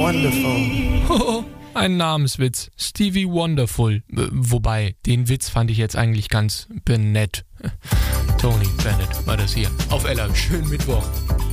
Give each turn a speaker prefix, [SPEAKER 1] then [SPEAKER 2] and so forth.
[SPEAKER 1] Wonderful.
[SPEAKER 2] Ein Namenswitz. Stevie Wonderful. Wobei, den Witz fand ich jetzt eigentlich ganz benett. Tony Bennett war das hier. Auf Ella. Schönen Mittwoch.